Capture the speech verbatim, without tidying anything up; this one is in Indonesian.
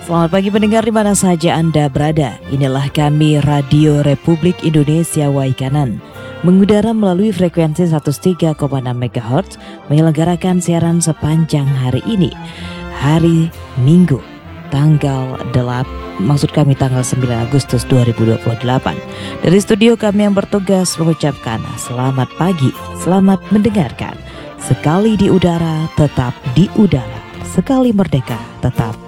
Selamat pagi pendengar di mana saja Anda berada. Inilah kami Radio Republik Indonesia Waikanan, mengudara melalui frekuensi seratus tiga koma enam megahertz, menyelenggarakan siaran sepanjang hari ini, hari Minggu, tanggal delapan, maksud kami tanggal sembilan Agustus dua ribu dua puluh delapan. Dari studio kami yang bertugas mengucapkan selamat pagi, selamat mendengarkan. Sekali di udara, tetap di udara. Sekali merdeka, tetap